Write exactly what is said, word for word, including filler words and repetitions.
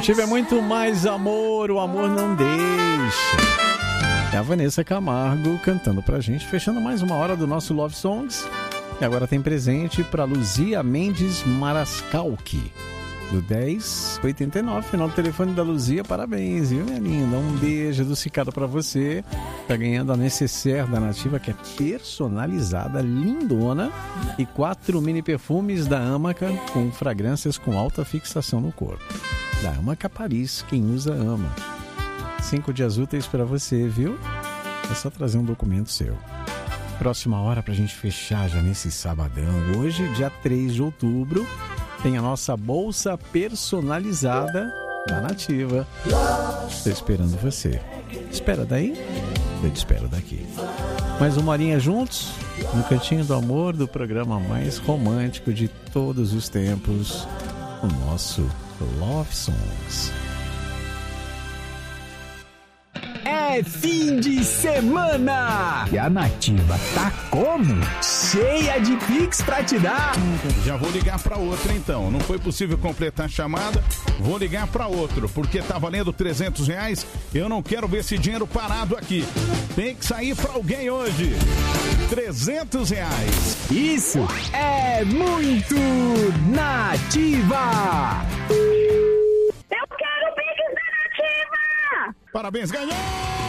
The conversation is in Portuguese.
Tiver muito mais amor, o amor não deixa. É a Vanessa Camargo cantando pra gente, fechando mais uma hora do nosso Love Songs. E agora tem presente pra Luzia Mendes Marascalchi, do dez oitenta e nove, final do telefone da Luzia. Parabéns, viu, minha linda? Um beijo adocicado pra você. Tá ganhando a necessaire da Nativa, que é personalizada, lindona, e quatro mini perfumes da Amaca com fragrâncias com alta fixação no corpo. Da Amaca Paris, quem usa ama. Cinco dias úteis pra você, viu? É só trazer um documento seu. Próxima hora pra gente fechar já nesse sabadão. Hoje, dia três de outubro, tem a nossa bolsa personalizada da Nativa. Estou esperando você. Espera daí? Eu te espero daqui. Mais uma horinha juntos, no Cantinho do Amor, do programa mais romântico de todos os tempos, o nosso Love Songs. É fim de semana! E a Nativa tá como? Cheia de Pix pra te dar! Já vou ligar pra outro então. Não foi possível completar a chamada, vou ligar pra outro, porque tá valendo trezentos reais. Eu não quero ver esse dinheiro parado aqui. Tem que sair pra alguém hoje. trezentos reais. Isso é muito Nativa! Eu quero o Pix da Nativa! Parabéns, ganhou!